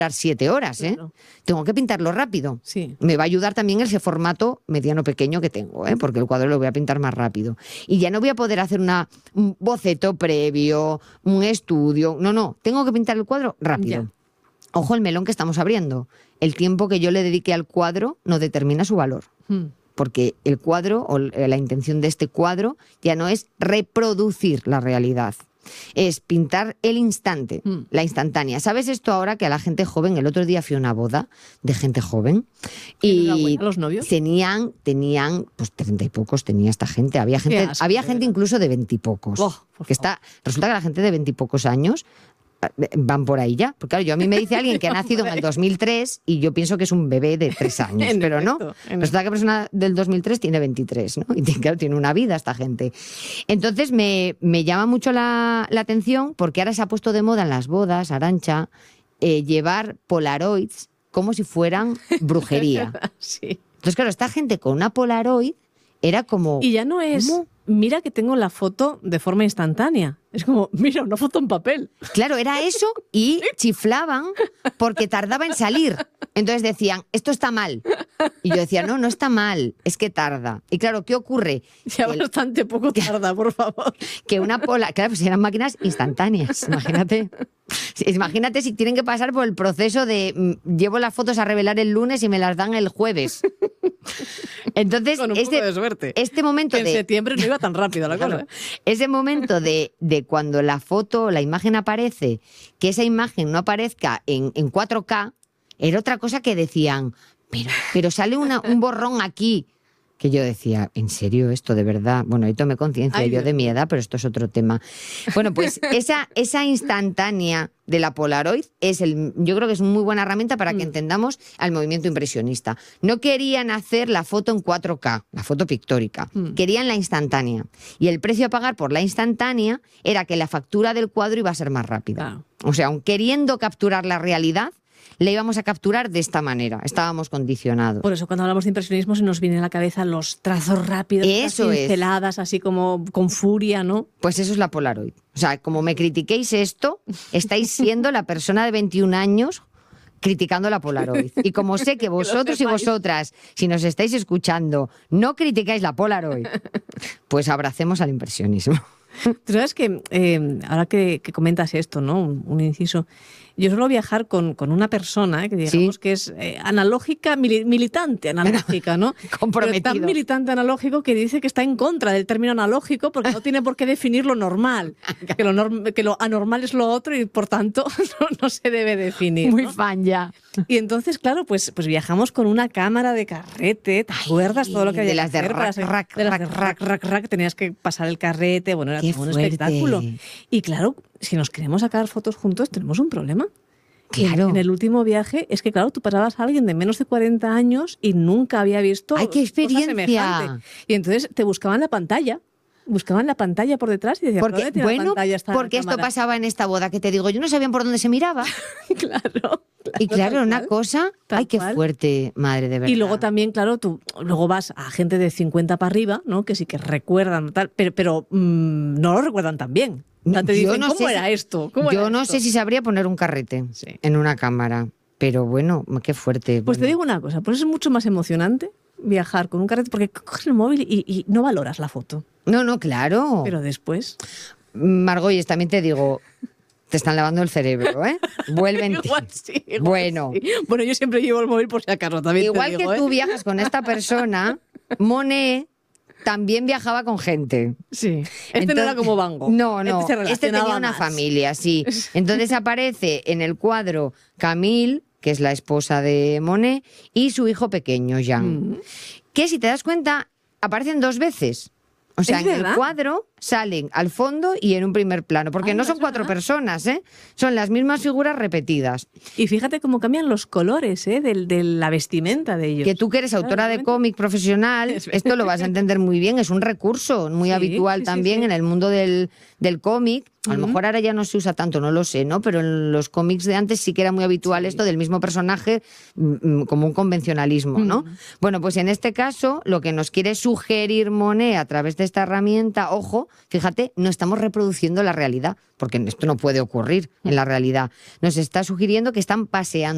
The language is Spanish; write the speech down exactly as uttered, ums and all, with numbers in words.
siete horas, ¿eh? Claro. Tengo que pintarlo rápido. Sí. Me va a ayudar también ese formato mediano pequeño que tengo, ¿eh? Porque el cuadro lo voy a pintar más rápido. Y ya no voy a poder hacer una, un boceto previo, un estudio. No, no, tengo que pintar el cuadro rápido. Ya. Ojo el melón que estamos abriendo. El tiempo que yo le dedique al cuadro no determina su valor. Mm. Porque el cuadro o la intención de este cuadro ya no es reproducir la realidad. Es pintar el instante, Mm. la instantánea. ¿Sabes esto ahora que a la gente joven, el otro día fui a una boda de gente joven y Enhorabuena, ¿los novios? tenían, tenían, pues treinta y pocos tenía esta gente. Había gente, asco, había de gente verdad. incluso de veintipocos. Oh, por que está, resulta que la gente de veintipocos años eh, van por ahí ya. Porque claro, yo a mí me dice alguien que ha nacido en el dos mil tres y yo pienso que es un bebé de tres años, En pero no. efecto, en Resulta que la persona del dos mil tres tiene veintitrés, ¿no? Y tiene- claro, tiene una vida esta gente. Entonces me, me llama mucho la, la atención porque ahora se ha puesto de moda en las bodas, Arantxa, eh, llevar polaroids como si fueran brujería. Sí. Entonces, claro, esta gente con una polaroid era como... Y ya no es, ¿cómo? mira que tengo la foto de forma instantánea. Es como, mira, una foto en papel. Claro, era eso y chiflaban porque tardaba en salir. Entonces decían, esto está mal. Y yo decía, no, no está mal, es que tarda. Y claro, ¿qué ocurre? Ya Que el- bastante poco tarda, por favor. que una pola, claro, pues eran máquinas instantáneas, imagínate. Sí, imagínate si tienen que pasar por el proceso de mm, llevo las fotos a revelar el lunes y me las dan el jueves. Entonces, Con un este, poco de suerte. este momento Que en de septiembre no iba tan rápido la Claro. cosa. Ese momento de, de cuando la foto, la imagen aparece, que esa imagen no aparezca en, en cuatro K, era otra cosa que decían, pero, pero sale una, un borrón aquí. Que yo decía, ¿en serio esto de verdad? Bueno, ahí tomé conciencia Ay, yo Dios de mi edad, pero esto es otro tema. Bueno, pues esa, esa instantánea de la Polaroid es el, yo creo que es una muy buena herramienta para que Mm. entendamos al movimiento impresionista. No querían hacer la foto en cuatro K, la foto pictórica, Mm. querían la instantánea. Y el precio a pagar por la instantánea era que la factura del cuadro iba a ser más rápida. Claro. O sea, aun queriendo capturar la realidad, la íbamos a capturar de esta manera. Estábamos condicionados. Por eso cuando hablamos de impresionismo se nos viene a la cabeza los trazos rápidos, Eso las es. pinceladas, así como con furia, ¿no? Pues eso es la Polaroid. O sea, como me critiquéis esto, estáis siendo la persona de veintiún años criticando la Polaroid. Y como sé que vosotros y sepáis. vosotras, si nos estáis escuchando, no criticáis la Polaroid, pues abracemos al impresionismo. Tú sabes que eh, ahora que, que comentas esto, ¿no? Un, un inciso. Yo suelo viajar con, con una persona eh, que digamos Sí. que es eh, analógica, mili- militante analógica, ¿no? Comprometido. Pero tan militante analógico que dice que está en contra del término analógico porque no tiene por qué definir lo normal. Que lo, norm- que lo anormal es lo otro y por tanto no, no se debe definir. Muy ¿no? fan ya. Y entonces, claro, pues, pues viajamos con una cámara de carrete, ¿te acuerdas todo lo que de había las que de hacer para rac, hacer- rac, de las de rac, rac, rac, rac, tenías que pasar el carrete, bueno, era Qué todo un fuerte. espectáculo. Y claro, si nos queremos sacar fotos juntos, tenemos un problema. Claro. En, en el último viaje, es que claro, tú pasabas a alguien de menos de cuarenta años y nunca había visto ¡Ay, qué cosa experiencia! semejante. Y entonces te buscaban la pantalla. Buscaban la pantalla por detrás y decían, ¿por Porque, dónde tiene la bueno, pantalla esta porque esto cámara? pasaba en esta boda que te digo, yo no sabían por dónde se miraba. Claro, claro. Y claro, tal una cual. cosa, Tal ay, qué cual. fuerte, madre de verdad. Y luego también, claro, tú luego vas a gente de cincuenta para arriba, ¿no? Que sí que recuerdan tal, pero, pero mm, no lo recuerdan tan bien. O sea, te Yo dicen, no ¿cómo sé era si- esto? ¿Cómo Yo era no esto? sé si sabría poner un carrete Sí. en una cámara, pero bueno, qué fuerte. Pues te bueno. digo una cosa, por eso es mucho más emocionante viajar con un carrete, porque coges el móvil y, y no valoras la foto. No, no, claro. Pero después... Margolles, también te digo, te están lavando el cerebro, ¿eh? Vuelven. Igual sí, igual Bueno. sí. Bueno, yo siempre llevo el móvil por si acaso, también te Igual digo, que tú ¿eh? viajas con esta persona, Monet también viajaba con gente. Sí. Este no Entonces- era como Van Gogh. No, no. Este, se Este tenía relacionaba una más. familia, sí. Entonces aparece en el cuadro Camille, que es la esposa de Monet, y su hijo pequeño, Jean. Mm. Que si te das cuenta, aparecen dos veces. O sea, ¿Es en el verdad? cuadro salen al fondo y en un primer plano, porque Ay, no no son es cuatro verdad. personas, ¿eh? Son las mismas figuras repetidas. Y fíjate cómo cambian los colores, ¿eh? De, de la vestimenta de ellos. Que tú que eres autora de Claramente. cómic profesional, Es verdad. esto lo vas a entender muy bien, es un recurso muy Sí, habitual sí, sí, también sí. en el mundo del, del cómic. A lo Ujú. mejor ahora ya no se usa tanto, no lo sé, ¿no? Pero en los cómics de antes sí que era muy habitual esto del mismo personaje, mm, mm, como un convencionalismo, ¿no? Bueno, pues en este caso lo que nos quiere sugerir Monet a través de esta herramienta, ojo, fíjate, no estamos reproduciendo la realidad, porque esto no puede ocurrir en la realidad. Nos está sugiriendo que están paseando